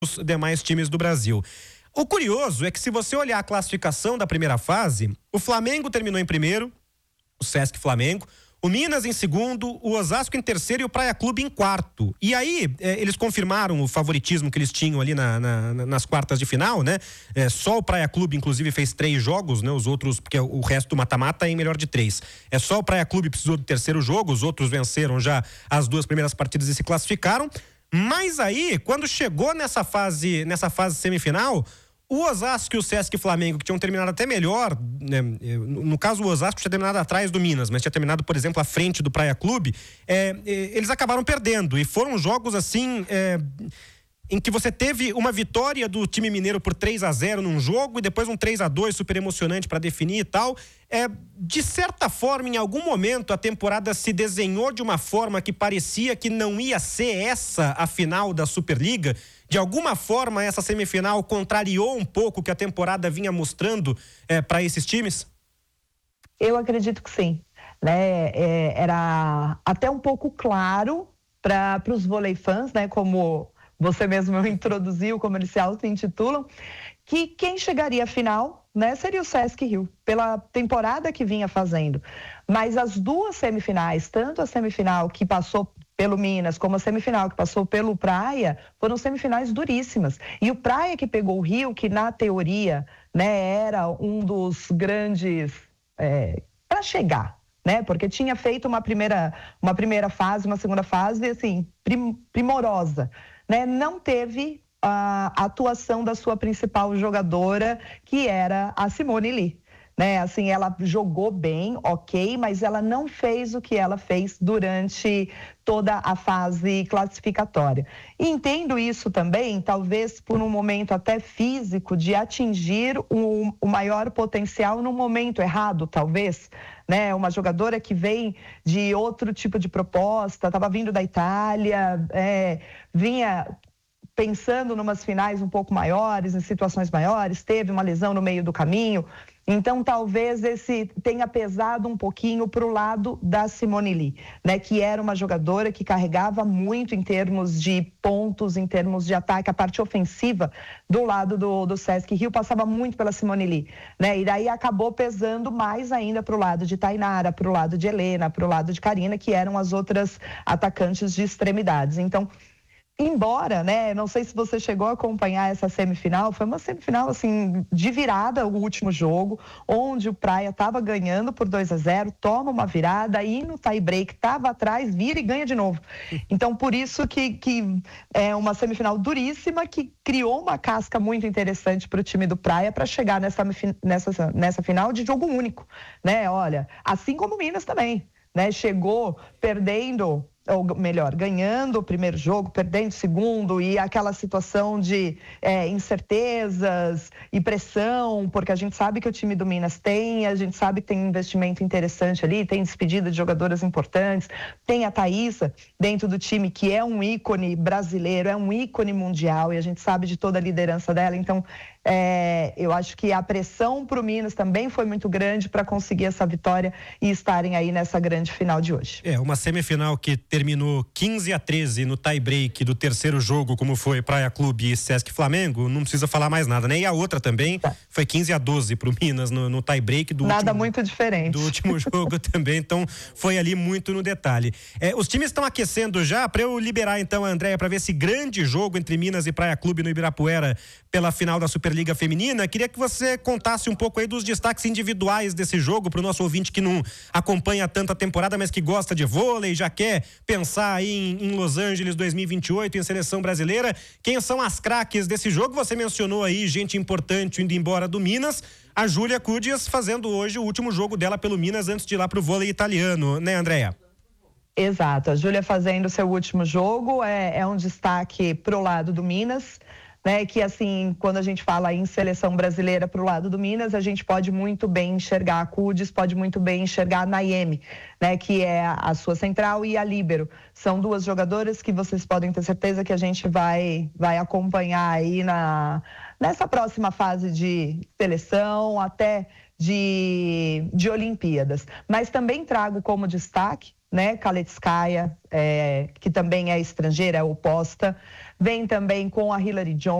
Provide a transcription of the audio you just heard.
os demais times do Brasil. O curioso é que, se você olhar a classificação da primeira fase, o Flamengo terminou em primeiro, o Sesc Flamengo, o Minas em segundo, o Osasco em terceiro e o Praia Clube em quarto. E aí, eles confirmaram o favoritismo que eles tinham ali nas quartas de final, né? Só o Praia Clube, inclusive, fez 3 jogos, né? Os outros, porque o resto do mata-mata é em melhor de 3. Só o Praia Clube precisou do terceiro jogo, os outros venceram já as 2 primeiras partidas e se classificaram. Mas aí, quando chegou nessa fase semifinal, o Osasco e o Sesc Flamengo, que tinham terminado até melhor, né? No caso o Osasco tinha terminado atrás do Minas, mas tinha terminado, por exemplo, à frente do Praia Clube, eles acabaram perdendo, e foram jogos assim, em que você teve uma vitória do time mineiro por 3-0 num jogo e depois um 3-2 super emocionante para definir e tal. De certa forma, em algum momento a temporada se desenhou de uma forma que parecia que não ia ser essa a final da Superliga. De alguma forma, essa semifinal contrariou um pouco o que a temporada vinha mostrando para esses times? Eu acredito que sim, né? Era até um pouco claro para os vôlei fãs, né? Como você mesmo introduziu, como eles se auto-intitulam, que quem chegaria à final, né, seria o Sesc Rio, pela temporada que vinha fazendo. Mas as 2 semifinais, tanto a semifinal que passou pelo Minas, como a semifinal que passou pelo Praia, foram semifinais duríssimas. E o Praia que pegou o Rio, que na teoria, né, era um dos grandes para chegar, né? Porque tinha feito uma primeira fase, uma segunda fase, assim, primorosa, né? Não teve a atuação da sua principal jogadora, que era a Simone Lee. Né, assim, ela jogou bem, ok, mas ela não fez o que ela fez durante toda a fase classificatória. E entendo isso também, talvez por um momento até físico, de atingir o maior potencial no momento errado, talvez, né? Uma jogadora que vem de outro tipo de proposta, estava vindo da Itália, vinha pensando em umas finais um pouco maiores, em situações maiores, teve uma lesão no meio do caminho. Então, talvez esse tenha pesado um pouquinho para o lado da Simone Lee, né? Que era uma jogadora que carregava muito em termos de pontos, em termos de ataque. A parte ofensiva do lado do Sesc Rio passava muito pela Simone Lee, né? E daí acabou pesando mais ainda para o lado de Tainara, para o lado de Helena, para o lado de Karina, que eram as outras atacantes de extremidades. Então, embora, né, não sei se você chegou a acompanhar essa semifinal, foi uma semifinal, assim, de virada, o último jogo, onde o Praia estava ganhando por 2-0, toma uma virada, e no tie-break estava atrás, vira e ganha de novo. Então, por isso que é uma semifinal duríssima, que criou uma casca muito interessante para o time do Praia para chegar nessa final de jogo único, né? Olha, assim como o Minas também, né? Chegou perdendo, ou melhor, ganhando o primeiro jogo, perdendo o segundo, e aquela situação de incertezas e pressão, porque a gente sabe que o time do Minas a gente sabe que tem um investimento interessante ali, tem despedida de jogadoras importantes, tem a Thaísa dentro do time, que é um ícone brasileiro, é um ícone mundial, e a gente sabe de toda a liderança dela. Então, eu acho que a pressão para o Minas também foi muito grande para conseguir essa vitória e estarem aí nessa grande final de hoje. Uma semifinal que terminou 15-13 no tie-break do terceiro jogo, como foi Praia Clube e Sesc Flamengo, não precisa falar mais nada, né? E a outra também foi 15-12 pro Minas no tie-break do Nada muito diferente. Do último jogo também, então foi ali muito no detalhe. Os times estão aquecendo já, para eu liberar então a Andréia para ver esse grande jogo entre Minas e Praia Clube no Ibirapuera pela final da Superliga Feminina. Queria que você contasse um pouco aí dos destaques individuais desse jogo para o nosso ouvinte que não acompanha tanto a temporada, mas que gosta de vôlei, já quer pensar aí em Los Angeles 2028, em seleção brasileira. Quem são as craques desse jogo? Você mencionou aí gente importante indo embora do Minas. A Júlia Cudias fazendo hoje o último jogo dela pelo Minas antes de ir lá pro vôlei italiano, né, Andréia? Exato, a Júlia fazendo seu último jogo é um destaque pro lado do Minas, né, que assim, quando a gente fala em seleção brasileira pro lado do Minas, a gente pode muito bem enxergar a Cudes, pode muito bem enxergar a Nayeme, né, que é a sua central, e a líbero. São 2 jogadoras que vocês podem ter certeza que a gente vai acompanhar aí nessa próxima fase de seleção, até de Olimpíadas. Mas também trago como destaque, né, Kaletskaya, que também é estrangeira, é oposta. Vem também com a Hillary Jones.